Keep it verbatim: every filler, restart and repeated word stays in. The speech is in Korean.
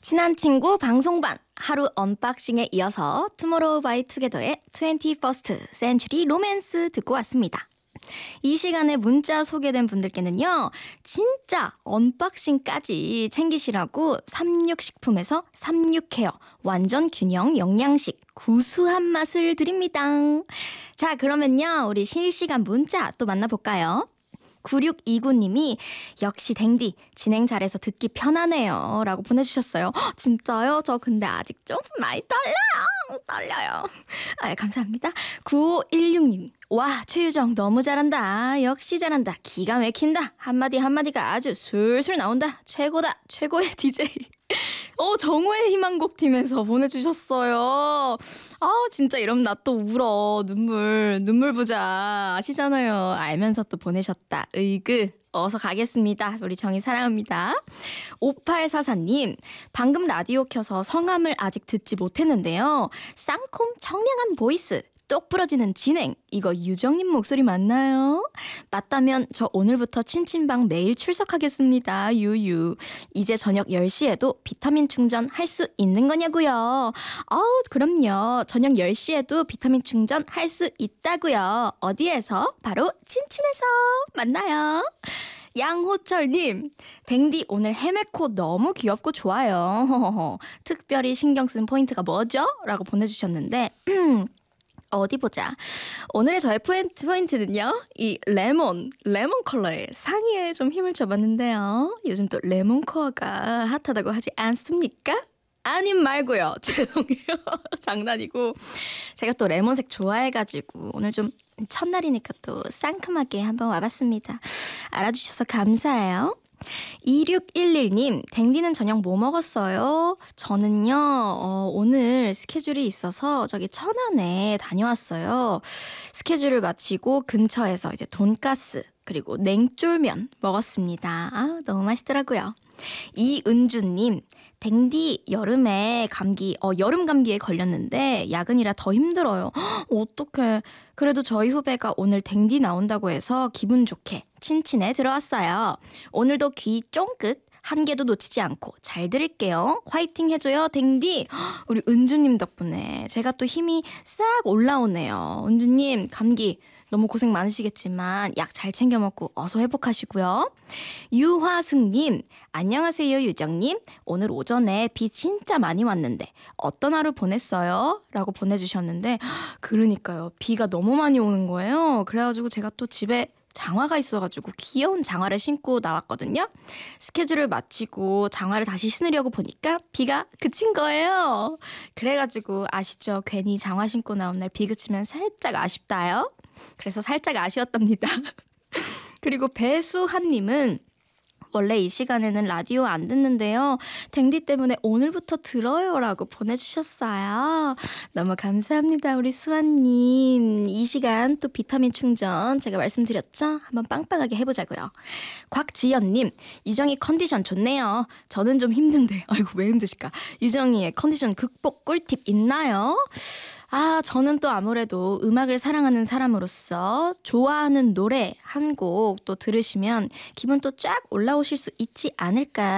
친한 친구 방송반 하루 언박싱에 이어서 투모로우 바이 투게더의 트웬티퍼스트 센츄리 로맨스 듣고 왔습니다. 이 시간에 문자 소개된 분들께는요, 진짜 언박싱까지 챙기시라고 삼육식품에서 삼육케어 완전 균형 영양식 구수한 맛을 드립니다. 자, 그러면요, 우리 실시간 문자 또 만나볼까요? 구육이구님이 역시 댕디 진행 잘해서 듣기 편하네요 라고 보내주셨어요. 헉, 진짜요? 저 근데 아직 좀 많이 떨려요. 떨려요. 아, 감사합니다. 구오일육님 와, 최유정 너무 잘한다. 역시 잘한다. 기가 막힌다. 한마디 한마디가 아주 술술 나온다. 최고다. 최고의 디제이. 어, 정오의 희망곡 팀에서 보내주셨어요. 아, 진짜 이러면 나 또 울어. 눈물, 눈물 부자. 아시잖아요. 알면서 또 보내셨다. 으이그. 어서 가겠습니다. 우리 정희 사랑합니다. 오팔사사님, 방금 라디오 켜서 성함을 아직 듣지 못했는데요. 쌍콤 청량한 보이스. 똑 부러지는 진행, 이거 유정님 목소리 맞나요? 맞다면 저 오늘부터 친친방 매일 출석하겠습니다. 유유. 이제 저녁 열 시에도 비타민 충전할 수 있는 거냐고요. 아우, 그럼요. 저녁 열 시에도 비타민 충전할 수 있다고요. 어디에서? 바로 친친에서 만나요. 양호철님, 댕디 오늘 헤메코 너무 귀엽고 좋아요. 특별히 신경 쓴 포인트가 뭐죠? 라고 보내주셨는데 어디 보자. 오늘의 저의 포인트, 포인트는요. 이 레몬, 레몬 컬러의 상의에 좀 힘을 줘봤는데요. 요즘 또 레몬 컬러가 핫하다고 하지 않습니까? 아님 말고요. 죄송해요. 장난이고. 제가 또 레몬색 좋아해가지고 오늘 좀 첫날이니까 또 상큼하게 한번 와봤습니다. 알아주셔서 감사해요. 이육일일님, 댕디는 저녁 뭐 먹었어요? 저는요, 어, 오늘 스케줄이 있어서 저기 천안에 다녀왔어요. 스케줄을 마치고 근처에서 이제 돈가스 그리고 냉쫄면 먹었습니다. 아, 너무 맛있더라고요. 이은주님, 댕디 여름에 감기, 어, 여름 감기에 걸렸는데 야근이라 더 힘들어요. 헉, 어떡해. 그래도 저희 후배가 오늘 댕디 나온다고 해서 기분 좋게 친친에 들어왔어요. 오늘도 귀 쫑긋 한 개도 놓치지 않고 잘 들을게요. 화이팅 해줘요, 댕디. 헉, 우리 은주님 덕분에 제가 또 힘이 싹 올라오네요. 은주님, 감기 너무 고생 많으시겠지만 약 잘 챙겨 먹고 어서 회복하시고요. 유화승님, 안녕하세요 유정님. 오늘 오전에 비 진짜 많이 왔는데 어떤 하루 보냈어요? 라고 보내주셨는데 그러니까요. 비가 너무 많이 오는 거예요. 그래가지고 제가 또 집에 장화가 있어가지고 귀여운 장화를 신고 나왔거든요. 스케줄을 마치고 장화를 다시 신으려고 보니까 비가 그친 거예요. 그래가지고 아시죠? 괜히 장화 신고 나온 날 비 그치면 살짝 아쉽다요. 그래서 살짝 아쉬웠답니다. 그리고 배수한님은 원래 이 시간에는 라디오 안 듣는데요. 댕디 때문에 오늘부터 들어요 라고 보내주셨어요. 너무 감사합니다. 우리 수아님. 이 시간 또 비타민 충전 제가 말씀드렸죠? 한번 빵빵하게 해보자고요. 곽지연님, 유정이 컨디션 좋네요. 저는 좀 힘든데. 아이고, 왜 힘드실까? 유정이의 컨디션 극복 꿀팁 있나요? 아, 저는 또 아무래도 음악을 사랑하는 사람으로서 좋아하는 노래 한 곡 또 들으시면 기분 또 쫙 올라오실 수 있지 않을까